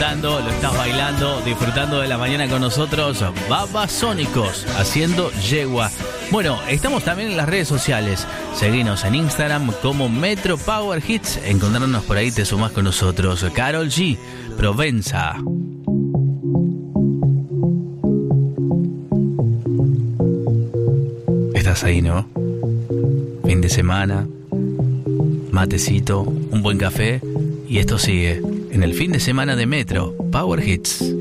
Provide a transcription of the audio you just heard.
disfrutando, lo estás bailando, disfrutando de la mañana con nosotros. Babasónicos, haciendo yegua. Bueno, estamos también en las redes sociales. Seguinos en Instagram como Metro Power Hits. Encontrarnos por ahí, te sumás con nosotros. Karol G, Provenza. Estás ahí, ¿no? Fin de semana, matecito, un buen café y esto sigue en el fin de semana de Metro Power Hits.